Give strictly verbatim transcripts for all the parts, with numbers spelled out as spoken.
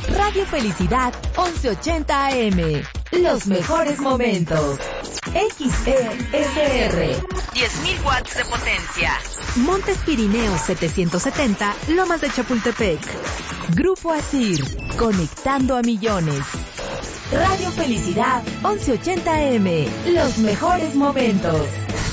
Radio Felicidad once ochenta A M. Los mejores momentos. X E S R. diez mil watts de potencia. Montes Pirineos setecientos setenta, Lomas de Chapultepec. Grupo Asir, conectando a millones. Radio Felicidad once ochenta A M. Los mejores momentos.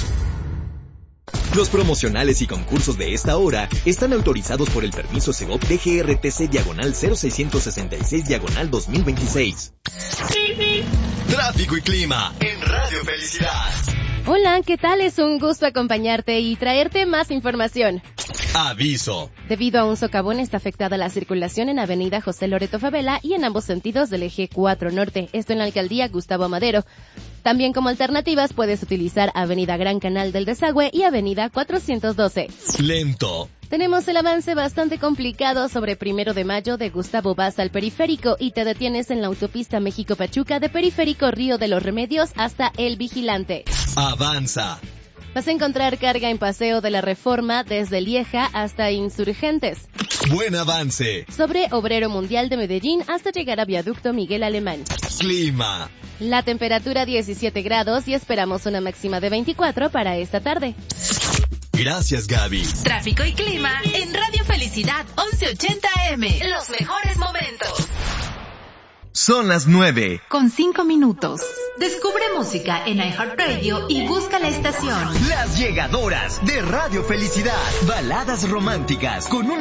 Los promocionales y concursos de esta hora están autorizados por el permiso Segov D G R T C diagonal cero seiscientos sesenta y seis diagonal dos mil veintiséis. Tráfico y clima en Radio Felicidad. Hola, ¿qué tal? Es un gusto acompañarte y traerte más información. Aviso. Debido a un socavón está afectada la circulación en Avenida José Loreto Favela y en ambos sentidos del eje cuatro Norte, esto en la alcaldía Gustavo Amadero. También como alternativas puedes utilizar Avenida Gran Canal del Desagüe y Avenida cuatrocientos doce. Lento. Tenemos el avance bastante complicado sobre Primero de Mayo de Gustavo Vaz al Periférico y te detienes en la autopista México-Pachuca de Periférico Río de los Remedios hasta El Vigilante. Avanza. Vas a encontrar carga en Paseo de la Reforma desde Lieja hasta Insurgentes. Buen avance. Sobre Obrero Mundial de Medellín hasta llegar a Viaducto Miguel Alemán. Clima. La temperatura diecisiete grados y esperamos una máxima de veinticuatro para esta tarde. Gracias, Gaby. Tráfico y clima en Radio Felicidad once ochenta A M. Los mejores momentos. Son las nueve. Con cinco minutos. Descubre música en iHeartRadio y busca la estación. Las llegadoras de Radio Felicidad. Baladas románticas con un